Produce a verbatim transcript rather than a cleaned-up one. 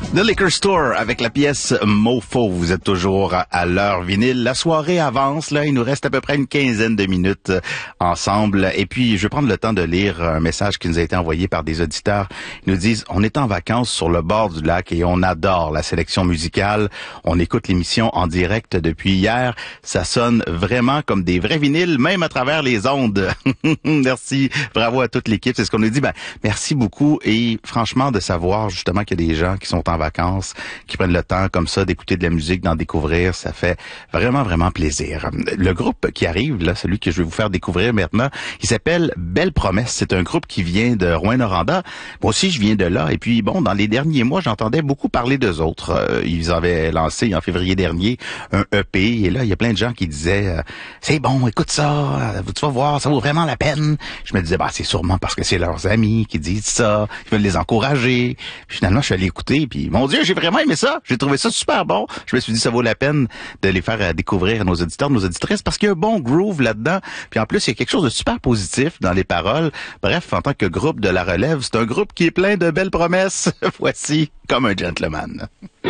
The Liquor Store avec la pièce Mofo. Vous êtes toujours à l'heure vinyle. La soirée avance, là. Il nous reste à peu près une quinzaine de minutes ensemble. Et puis, je vais prendre le temps de lire un message qui nous a été envoyé par des auditeurs. Ils nous disent, on est en vacances sur le bord du lac et on adore la sélection musicale. On écoute l'émission en direct depuis hier. Ça sonne vraiment comme des vrais vinyles, même à travers les ondes. Merci. Bravo à toute l'équipe. C'est ce qu'on nous dit. Ben, merci beaucoup. Et franchement, de savoir justement qu'il y a des gens qui sont en vacances, qui prennent le temps comme ça d'écouter de la musique, d'en découvrir, ça fait vraiment, vraiment plaisir. Le groupe qui arrive, là, celui que je vais vous faire découvrir maintenant, il s'appelle Belle Promesse. C'est un groupe qui vient de Rouyn-Noranda. Moi aussi, je viens de là. Et puis, bon, dans les derniers mois, j'entendais beaucoup parler d'eux autres. Euh, ils avaient lancé en février dernier un E P. Et là, il y a plein de gens qui disaient, euh, c'est bon, écoute ça, tu vas voir, ça vaut vraiment la peine. Je me disais, bah, c'est sûrement parce que c'est leurs amis qui disent ça, ils veulent les encourager. Puis finalement, je suis allé écouter, puis mon Dieu, j'ai vraiment aimé ça. J'ai trouvé ça super bon. Je me suis dit, ça vaut la peine de les faire euh, découvrir à nos auditeurs, nos auditrices, parce qu'il y a un bon groove là-dedans. Puis en plus, il y a quelque chose de super positif dans les paroles. Bref, en tant que groupe de la relève, c'est un groupe qui est plein de belles promesses. Voici Comme un gentleman.